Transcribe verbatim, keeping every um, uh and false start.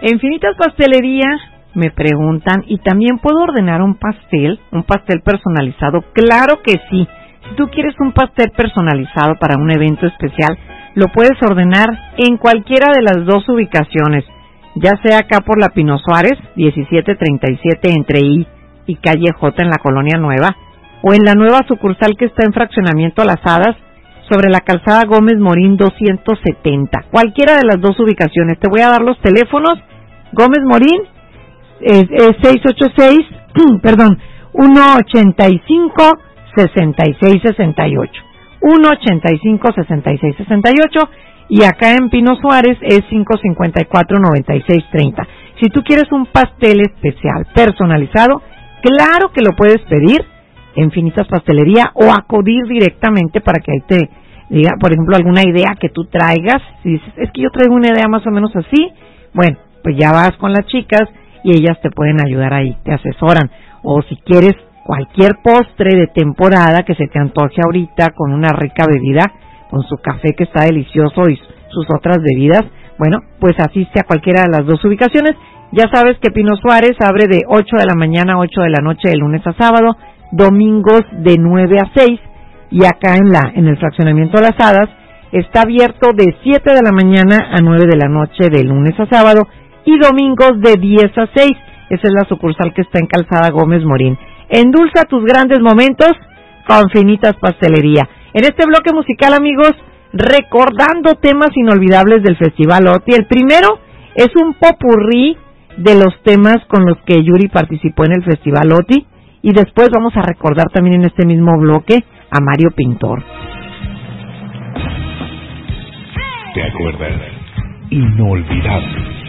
En Finitas Pastelería me preguntan, ¿y también puedo ordenar un pastel? ¿Un pastel personalizado? ¡Claro que sí! Si tú quieres un pastel personalizado para un evento especial, lo puedes ordenar en cualquiera de las dos ubicaciones, ya sea acá por la Pino Suárez, diecisiete treinta y siete entre I y calle J en la Colonia Nueva, o en la nueva sucursal que está en Fraccionamiento Las Hadas, sobre la calzada Gómez Morín doscientos setenta. Cualquiera de las dos ubicaciones. Te voy a dar los teléfonos. Gómez Morín es, es seis ocho seis, perdón, uno ochenta y cinco, sesenta y seis sesenta y ocho. uno ochenta y cinco, sesenta y seis sesenta y ocho, y acá en Pino Suárez es cinco cincuenta y cuatro, noventa y seis treinta. Si tú quieres un pastel especial personalizado, claro que lo puedes pedir en Finitas Pastelería o acudir directamente para que ahí te diga, por ejemplo, alguna idea que tú traigas. Si dices, es que yo traigo una idea más o menos así, bueno, pues ya vas con las chicas y ellas te pueden ayudar ahí, te asesoran. O si quieres cualquier postre de temporada que se te antoje ahorita con una rica bebida, con su café que está delicioso y sus otras bebidas, bueno, pues asiste a cualquiera de las dos ubicaciones. Ya sabes que Pino Suárez abre de ocho de la mañana a ocho de la noche de lunes a sábado, domingos de nueve a seis, y acá en la en el Fraccionamiento Las Hadas está abierto de siete de la mañana a nueve de la noche de lunes a sábado y domingos de diez a seis. Esa es la sucursal que está en Calzada Gómez Morín. Endulza tus grandes momentos con Finitas Pastelería. En este bloque musical, amigos, recordando temas inolvidables del Festival OTI. El primero es un popurrí de los temas con los que Yuri participó en el Festival OTI, y después vamos a recordar también en este mismo bloque a Mario Pintor. ¿Te acuerdas? Inolvidable.